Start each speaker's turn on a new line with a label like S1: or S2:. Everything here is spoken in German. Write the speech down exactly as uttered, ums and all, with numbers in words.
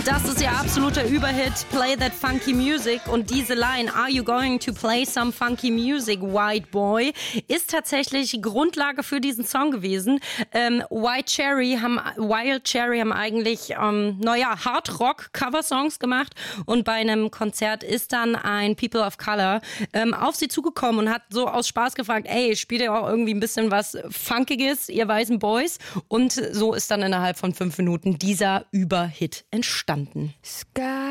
S1: Das ist ihr absoluter Überhit, Play That Funky Music. Und diese Line, Are you going to play some funky music, White Boy, ist tatsächlich Grundlage für diesen Song gewesen. Ähm, White Cherry haben, Wild Cherry haben eigentlich, ähm, naja, Hard-Rock-Cover-Songs gemacht. Und bei einem Konzert ist dann ein People of Color ähm, auf sie zugekommen und hat so aus Spaß gefragt, ey, spielt ihr auch irgendwie ein bisschen was Funkiges, ihr weißen Boys? Und so ist dann innerhalb von fünf Minuten dieser Überhit entstanden.
S2: Sky